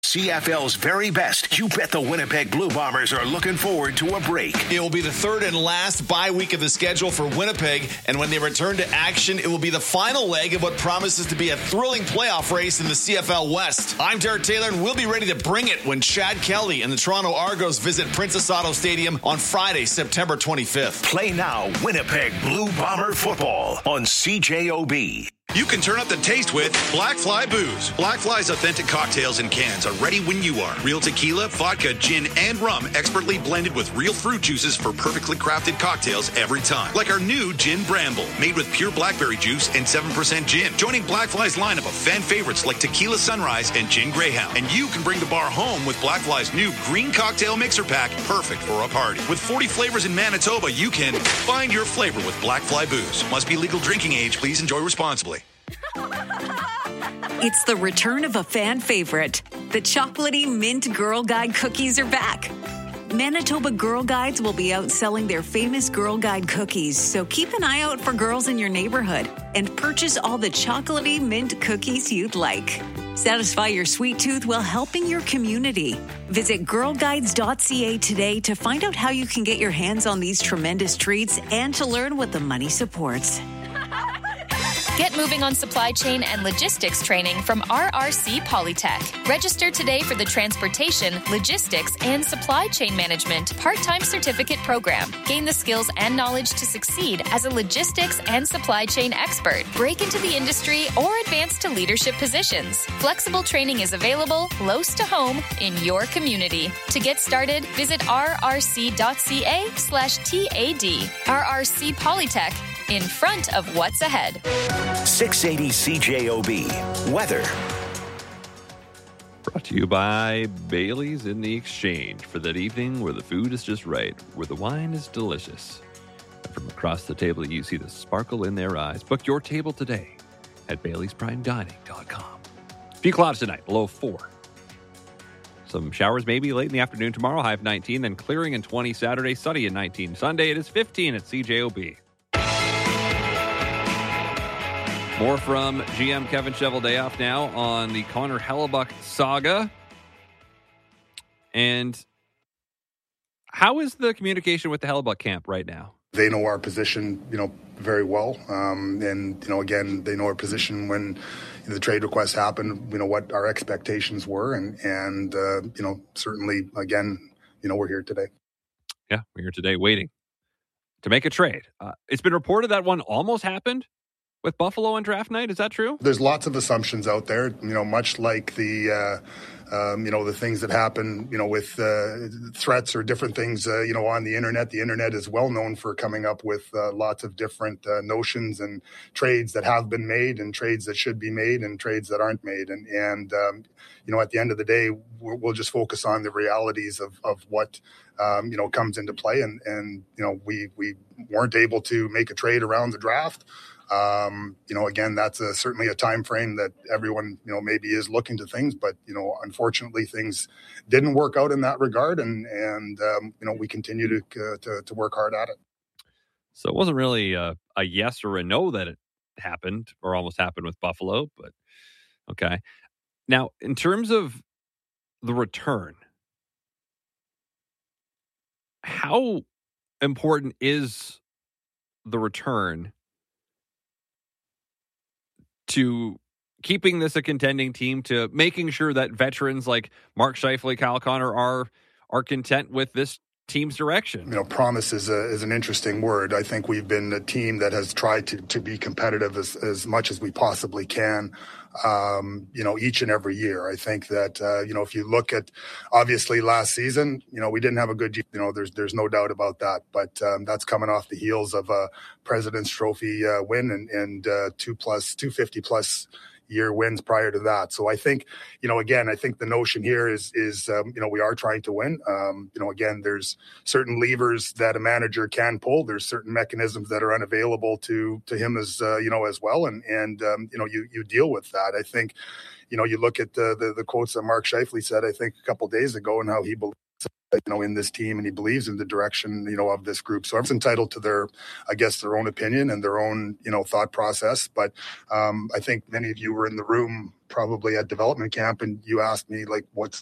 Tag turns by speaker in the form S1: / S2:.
S1: CFL's very best. You bet the Winnipeg Blue Bombers are looking forward to a break.
S2: It will be the third and last bye week of the schedule for Winnipeg, and when they return to action, it will be the final leg of what promises to be a thrilling playoff race in the CFL West. I'm Derek Taylor, and we'll be ready to bring it when Chad Kelly and the Toronto Argos visit Princess Auto Stadium on Friday, September 25th.
S1: Play now, Winnipeg Blue Bomber football on CJOB.
S3: You can turn up the taste with Black Fly Booze. Black Fly's authentic cocktails and cans are ready when you are. Real tequila, vodka, gin, and rum expertly blended with real fruit juices for perfectly crafted cocktails every time. Like our new Gin Bramble, made with pure blackberry juice and 7% gin. Joining Black Fly's lineup of fan favorites like Tequila Sunrise and Gin Greyhound. And you can bring the bar home with Black Fly's new Green Cocktail Mixer Pack, perfect for a party. With 40 flavors in Manitoba, you can find your flavor with Black Fly Booze. Must be legal drinking age. Please enjoy responsibly.
S4: It's the return of a fan favorite. The chocolatey mint Girl Guide cookies are back. Manitoba Girl Guides will be out selling their famous Girl Guide cookies, so keep an eye out for girls in your neighborhood and purchase all the chocolatey mint cookies you'd like. Satisfy your sweet tooth while helping your community. Visit girlguides.ca today to find out how you can get your hands on these tremendous treats and to learn what the money supports.
S5: Get moving on supply chain and logistics training from RRC Polytech. Register today for the Transportation, Logistics, and Supply Chain Management part-time certificate program. Gain the skills and knowledge to succeed as a logistics and supply chain expert. Break into the industry or advance to leadership positions. Flexible training is available close to home in your community. To get started, visit rrc.ca/TAD. RRC Polytech. In front of what's ahead.
S1: 680 CJOB. Weather.
S6: Brought to you by Bailey's in the Exchange for that evening where the food is just right, where the wine is delicious. And from across the table, you see the sparkle in their eyes. Book your table today at Bailey'sPrimeDining.com. A few clouds tonight, below 4. Some showers maybe late in the afternoon tomorrow, high of 19, then clearing in 20 Saturday, sunny in 19. Sunday, it is 15 at CJOB. More from GM Kevin Cheveldayoff now on the Connor Hellebuyck saga. And how is the communication with the Hellebuyck camp right now?
S7: They know our position, very well. And, again, they know our position when the trade request happened, what our expectations were. And certainly, again, we're here today.
S6: Yeah, we're here today waiting to make a trade. It's been reported that one almost happened with Buffalo on draft night. Is that true?
S7: There's lots of assumptions out there, much like the things that happen, with threats or different things, on the internet. The internet is well known for coming up with lots of different notions and trades that have been made and trades that should be made and trades that aren't made. And at the end of the day, we'll just focus on the realities of what, comes into play. And we weren't able to make a trade around the draft. Again, that's certainly a time frame that everyone, maybe is looking to things, but, unfortunately things didn't work out in that regard. And we continue to work hard at it.
S6: So it wasn't really a yes or a no that it happened or almost happened with Buffalo, but okay. Now, in terms of the return, how important is the return to keeping this a contending team, to making sure that veterans like Mark Scheifele, Kyle Connor are content with this team's direction?
S7: Promise is an interesting word. I think we've been a team that has tried to be competitive as much as we possibly can, each and every year. I think that, if you look at obviously last season, we didn't have a good, there's no doubt about that, but that's coming off the heels of a President's Trophy win and 250 plus year wins prior to that. So I think, again, I think the notion here is we are trying to win. Again, there's certain levers that a manager can pull. There's certain mechanisms that are unavailable to him as well. And you deal with that. I think, you look at the quotes that Mark Scheifele said, I think a couple of days ago, and how he believes in this team, and he believes in the direction, of this group. So everyone's entitled to their own opinion and their own, thought process. But I think many of you were in the room probably at development camp and you asked me like, what's